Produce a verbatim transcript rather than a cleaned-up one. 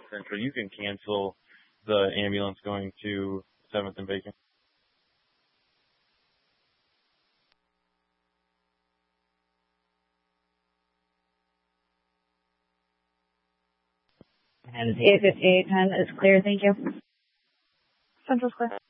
Central, you can cancel the ambulance going to seventh and Bacon. And eight fifty-eight ten is clear. Thank you. Central's clear.